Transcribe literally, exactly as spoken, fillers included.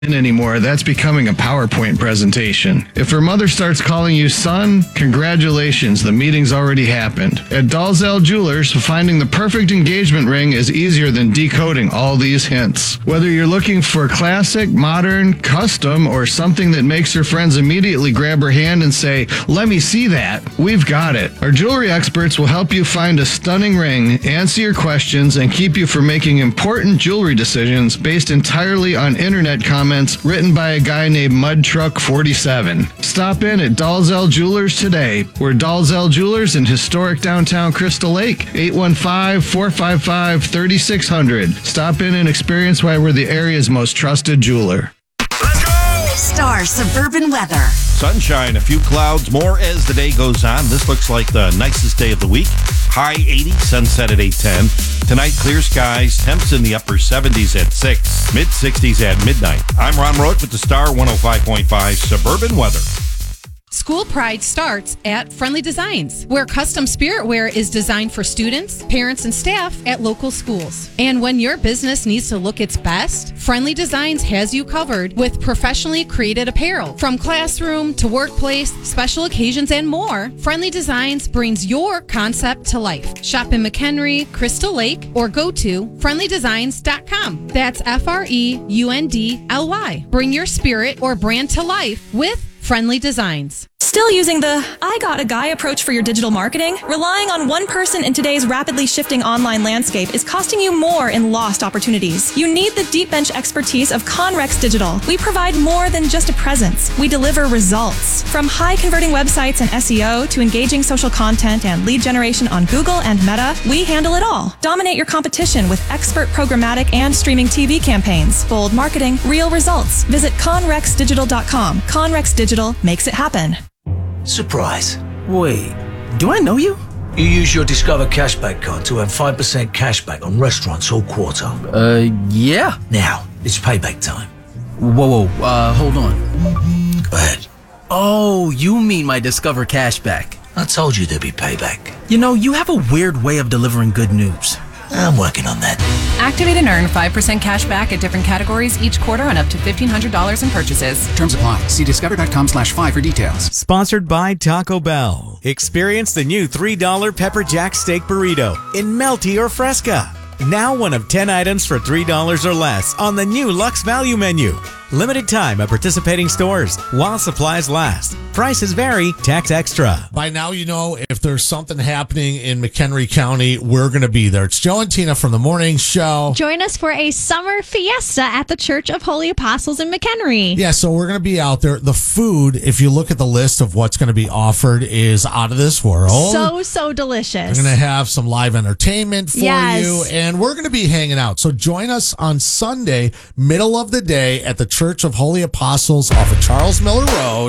Anymore, that's becoming a PowerPoint presentation. If her mother starts calling you son, congratulations, the meeting's already happened. At Dalzell Jewelers, finding the perfect engagement ring is easier than decoding all these hints. Whether you're looking for classic, modern, custom, or something that makes her friends immediately grab her hand and say, let me see that, we've got it. Our jewelry experts will help you find a stunning ring, answer your questions, and keep you from making important jewelry decisions based entirely on internet comments written by a guy named Mud Truck forty-seven. Stop in at Dalzell Jewelers today. We're Dalzell Jewelers in historic downtown Crystal Lake, eight one five, four five five, three six zero zero. Stop in and experience why we're the area's most trusted jeweler. Let's go! Star Suburban Weather. Sunshine, a few clouds more as the day goes on. This looks like the nicest day of the week. High eighty, sunset at eight ten. Tonight, clear skies, temps in the upper seventies at six, mid-sixties at midnight. I'm Ron Roach with the Star one oh five point five Suburban Weather. School Pride starts at Friendly Designs, where custom spirit wear is designed for students, parents, and staff at local schools. And when your business needs to look its best, Friendly Designs has you covered with professionally created apparel. From classroom to workplace, special occasions, and more, Friendly Designs brings your concept to life. Shop in McHenry, Crystal Lake, or go to friendly designs dot com. That's F R E U N D L Y. Bring your spirit or brand to life with Friendly Designs. Still using the I got a guy approach for your digital marketing? Relying on one person in today's rapidly shifting online landscape is costing you more in lost opportunities. You need the deep bench expertise of Conrex Digital. We provide more than just a presence. We deliver results. From high converting websites and S E O to engaging social content and lead generation on Google and Meta, we handle it all. Dominate your competition with expert programmatic and streaming T V campaigns. Bold marketing, real results. Visit conrex digital dot com. Conrex Digital makes it happen. Surprise. Wait, do I know you? You use your Discover Cashback card to earn five percent cashback on restaurants all quarter. Uh, yeah. Now, it's payback time. Whoa, whoa, uh, hold on. Go ahead. Oh, you mean my Discover Cashback. I told you there'd be payback. You know, you have a weird way of delivering good news. I'm working on that. Activate and earn five percent cash back at different categories each quarter on up to fifteen hundred dollars in purchases. Terms apply. See discover.com slash five for details. Sponsored by Taco Bell. Experience the new three dollar Pepper Jack Steak Burrito in Melty or Fresca. Now one of ten items for three dollars or less on the new Lux Value Menu. Limited time at participating stores while supplies last. Prices vary, tax extra. By now, you know, if there's something happening in McHenry County, we're going to be there. It's Joe and Tina from the morning show. Join us for a summer fiesta at the Church of Holy Apostles in McHenry. Yeah, so we're going to be out there. The food, if you look at the list of what's going to be offered, is out of this world. So, so delicious. We're going to have some live entertainment for yes. you, and we're going to be hanging out. So join us on Sunday, middle of the day, at the Church of Holy Apostles off of Charles Miller Road.